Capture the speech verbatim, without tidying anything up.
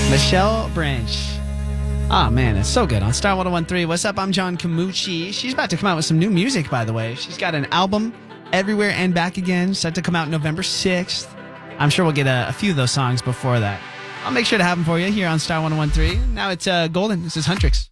Michelle Branch. Oh, man, it's so good on Star one oh one point three. What's up? I'm John Camucci. She's about to come out with some new music, by the way. She's got an album, Everywhere and Back Again, set to come out November sixth. I'm sure we'll get a, a few of those songs before that. I'll make sure to have them for you here on Star one oh one point three. Now it's uh, Golden. This is Huntrix.